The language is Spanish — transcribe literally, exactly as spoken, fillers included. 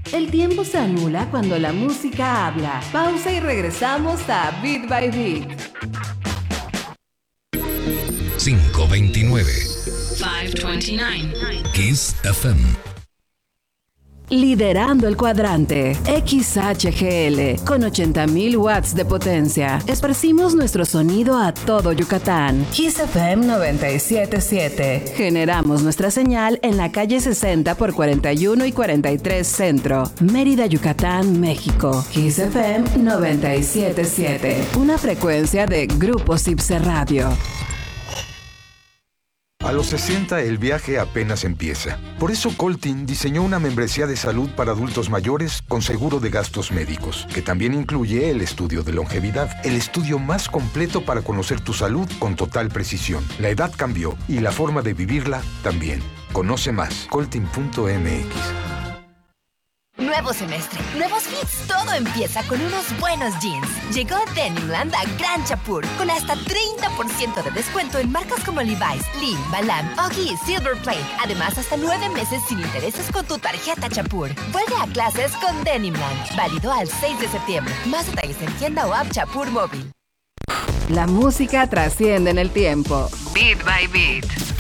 El tiempo se anula cuando la música habla. Pausa y regresamos a Beat by Beat. quinientos veintinueve. quinientos veintinueve. Kiss F M. Liderando el cuadrante, X H G L, con ochenta mil watts de potencia. Esparcimos nuestro sonido a todo Yucatán. Kiss F M noventa y siete punto siete. Generamos nuestra señal en la calle sesenta por cuarenta y uno y cuarenta y tres Centro, Mérida, Yucatán, México. Kiss F M noventa y siete punto siete. Una frecuencia de Grupo Cipse Radio. A los sesenta el viaje apenas empieza. Por eso Coltin diseñó una membresía de salud para adultos mayores con seguro de gastos médicos, que también incluye el estudio de longevidad, el estudio más completo para conocer tu salud con total precisión. La edad cambió y la forma de vivirla también. Conoce más, coltin punto m x. Nuevo semestre, nuevos fits, todo empieza con unos buenos jeans. Llegó Denimland a Gran Chapur con hasta treinta por ciento de descuento en marcas como Levi's, Lee, Balam, Oggy y Silver Plate. Además, hasta nueve meses sin intereses con tu tarjeta Chapur. Vuelve a clases con Denimland. Válido al seis de septiembre. Más detalles en tienda o app Chapur móvil. La música trasciende en el tiempo. Beat by Beat.